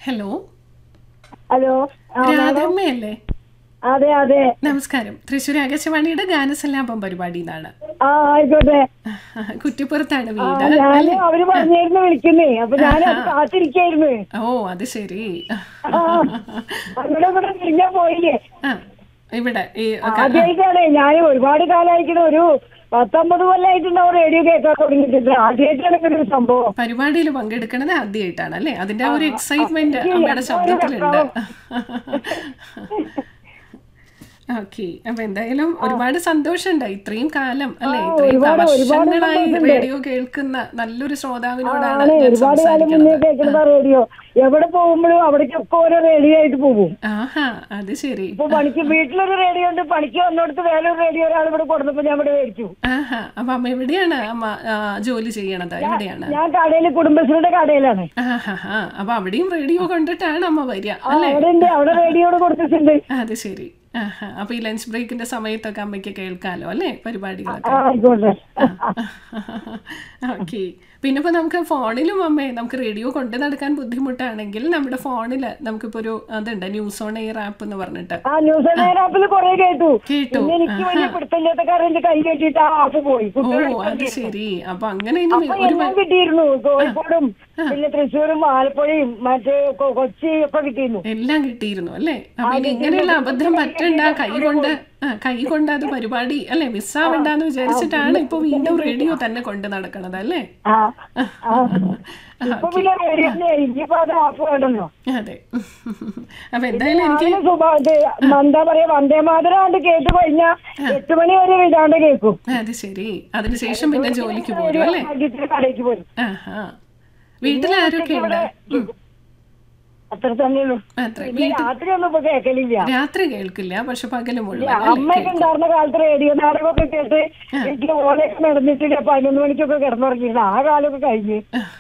Hello, hello. രാധമ്മയല്ലേ? അതെ അതെ, നമസ്കാരം. തൃശ്ശൂർ ആകാശവാണിയുടെ ഗാനസല്ലാപം പരിപാടിയിലാണ്. ആയിക്കോട്ടെ. കുറ്റിപ്പുറത്താണ് വീട് ഞാന് അല്ലേ? അവര് പറഞ്ഞായിരുന്നു വിളിക്കുന്നേ, അപ്പൊ ഞാൻ അത് കാത്തിരിക്കായിരുന്നു. ഓ, അത് ശരി. അവിടെ ഇവിടെ തിരിഞ്ഞാ പോയില്ലേ. ആ, ഇവിടെ ഈ ആദ്യമായിട്ടാണ് ഞാൻ ഒരുപാട് കാലമായിരിക്കണം, ഒരു 19 കൊല്ലമായിട്ടുണ്ടാവും റേഡിയോ കേൾക്കാൻ തുടങ്ങിയിട്ടുണ്ട്. ആദ്യമായിട്ടാണ് ഇങ്ങനെ ഒരു സംഭവം. പരിപാടിയിൽ പങ്കെടുക്കണത് ആദ്യമായിട്ടാണ് അല്ലേ? അതിന്റെ ആ ഒരു എക്സൈറ്റ്മെന്റ് അമ്മയുടെ ശബ്ദത്തിലുണ്ട്. ഓക്കെ, അപ്പൊ എന്തായാലും ഒരുപാട് സന്തോഷമുണ്ട് ഇത്രയും കാലം അല്ലെ, ഇത്രയും വർഷങ്ങളായി റേഡിയോ കേൾക്കുന്ന നല്ലൊരു ശ്രോതാവിനോടാണ് ഞാൻ ഒരുപാട് കാലം മുന്നേ സംസാരിക്കുന്നത്. കേൾക്കുന്ന റേഡിയോ. എവിടെ പോകുമ്പോഴും അവിടേക്കൊക്കെ ഓരോ റേഡിയോ ആയിട്ട് പോകും. ആഹാ, അത് ശരി. ഇപ്പൊ പണിക്ക് വീട്ടിലൊരു റേഡിയോ ഉണ്ട്, പണിക്ക് വന്നോടത്ത് വേറൊരു റേഡിയോ ഒരാൾ ഇവിടെ കൊടുത്തപ്പോ ഞാൻ ഇവിടെ മേടിച്ചു. ആഹാ, അപ്പൊ അമ്മ എവിടെയാണ് അമ്മ ജോലി ചെയ്യണത്? എവിടെയാണ്? ഞാൻ കടയിൽ, കുടുംബശ്രീയുടെ കടയിലാണ്. ആഹാ, അപ്പൊ അവിടെയും റേഡിയോ കണ്ടിട്ടാണ് അമ്മ വരിക അല്ലെ? അവിടെ ഉണ്ട്, അവിടെ റേഡിയോട് കൊടുത്തിട്ടുണ്ട്. അത് ശരി. ആഹാ, അപ്പൊ ഈ ലഞ്ച് ബ്രേക്കിന്റെ സമയത്തൊക്കെ അമ്മയ്ക്ക് കേൾക്കാലോ അല്ലെ പരിപാടികളൊക്കെ? ആയിക്കോട്ടെ. ഓക്കെ. പിന്നെ ഇപ്പൊ നമുക്ക് ഫോണിലും അമ്മേ നമുക്ക് റേഡിയോ കൊണ്ടു നടക്കാൻ ബുദ്ധിമുട്ടാണെങ്കിൽ നമ്മുടെ ഫോണില് നമുക്കിപ്പോ ഒരു അതുണ്ട്, ന്യൂസ് ഓൺ എയർ ആപ്പ് എന്ന് പറഞ്ഞിട്ട്. ആ ന്യൂസ് ഓൺ എയർ ആപ്പിൽ കുറെ കേട്ടു. കേട്ടു. പിന്നെ എനിക്ക് വലിയ പിടുത്തമില്ലാത്ത കാരണം എന്റെ കൈ കെട്ടിയിട്ട് ആ ആപ്പ് പോയി. ഓ, അത് ശരി. അപ്പൊ അങ്ങനെ ഇനി അപ്പൊ എല്ലാം കിട്ടിയിരുന്നു, കോഴിക്കോടും പിന്നെ തൃശ്ശൂരും ആലപ്പുഴയും മറ്റേ കൊച്ചി ഒക്കെ കിട്ടിയിരുന്നു. എല്ലാം കിട്ടിയിരുന്നു അല്ലേ? അപ്പൊ ഇനി ഇങ്ങനെയുള്ള അബദ്ധം പറ്റണ്ട, കൈ കൊണ്ട് അത് പരിപാടി അല്ലെ മിസ്സാവണ്ടെന്ന് വിചാരിച്ചിട്ടാണ് ഇപ്പൊ വീണ്ടും റേഡിയോ തന്നെ കൊണ്ട് നടക്കണത് അല്ലേ? ഇപ്പൊ പിന്നെ റേഡിയോ ഇനിയിപ്പോ അത് ആപ്പ് വേണ്ടല്ലോ. അതെ. അപ്പൊ എന്തായാലും എനിക്ക് എന്താ പറയാ, വന്ദേമാതരം കേട്ട് കഴിഞ്ഞാ 8 മണി വരെ വിടാണ്ട് കേൾക്കും. അത് ശരി. അതിനുശേഷം പിന്നെ ജോലിക്ക് പോരും അല്ലേ? കടയ്ക്ക് പോരും. ആഹാ. വീട്ടിലാരൊക്കെ ഉണ്ട്? അത്ര തന്നെയുള്ളൂ. രാത്രി ഒന്നും ഇപ്പൊ കേൾക്കലില്ല. രാത്രി കേൾക്കില്ല, പക്ഷെ പകല് മുഴുവൻ അമ്മയൊക്കെ ഉണ്ടായിരുന്ന കാലത്ത് റേഡിയോ നാടകമൊക്കെ കേട്ട് എനിക്ക് ഓലയൊക്കെ നടന്നിട്ടില്ല, 11 മണിക്കൊക്കെ കിടന്നുറങ്ങിയിരുന്നു. ആ കാലമൊക്കെ കഴിഞ്ഞ്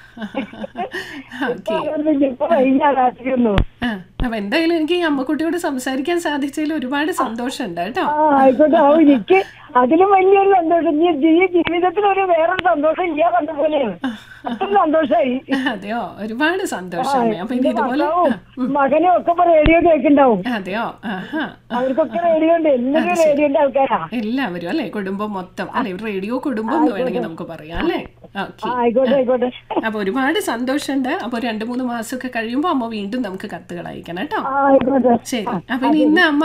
ഇപ്പൊ കഴിഞ്ഞ രാത്രിയൊന്നും. അപ്പൊ എന്തായാലും എനിക്ക് ഈ അമ്മക്കുട്ടിയോട് സംസാരിക്കാൻ സാധിച്ചതിൽ ഒരുപാട് സന്തോഷമുണ്ട് കേട്ടോ. ആയിക്കോട്ടെ. എനിക്ക് അതിലും വലിയൊരു സന്തോഷം. ഈ ജീവിതത്തിൽ ഒരു വേറൊരു സന്തോഷം ഇല്ല പറഞ്ഞ പോലെയാണ്. അത്ര സന്തോഷമായി. അതെയോ, ഒരുപാട് സന്തോഷം. അപ്പൊ ഇനി ഇതുപോലെ മകനും ഒക്കെ ഇപ്പൊ റേഡിയോ കേൾക്കുന്നുണ്ടാവും. അതെയോ? ആഹാ, അവർക്കൊക്കെ റേഡിയോ ഉണ്ട്, എല്ലാവരും റേഡിയോന്റെ ആൾക്കാരാ. എല്ലാവരും അല്ലെ? കുടുംബം മൊത്തം അല്ലെ? റേഡിയോ കുടുംബം എന്ന് വേണമെങ്കിൽ നമുക്ക് പറയാം അല്ലെ? ഓക്കെ. ആയിക്കോട്ടെ ആയിക്കോട്ടെ. അപ്പൊ ഒരുപാട് സന്തോഷമുണ്ട്. അപ്പൊ 2-3 മാസമൊക്കെ കഴിയുമ്പോ അമ്മ വീണ്ടും നമുക്ക് കത്തുകൾ അയക്കണം കേട്ടോ. ആയിക്കോട്ടെ. ശരി. അപ്പൊ ഇനി ഇന്ന് അമ്മ